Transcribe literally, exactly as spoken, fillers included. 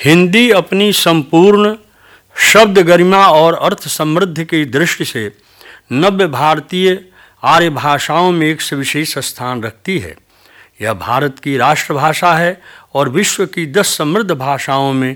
हिंदी अपनी संपूर्ण शब्द गरिमा और अर्थ समृद्धि की दृष्टि से नव्य भारतीय आर्य भाषाओं में एक विशेष स्थान रखती है। यह भारत की राष्ट्रभाषा है और विश्व की दस समृद्ध भाषाओं में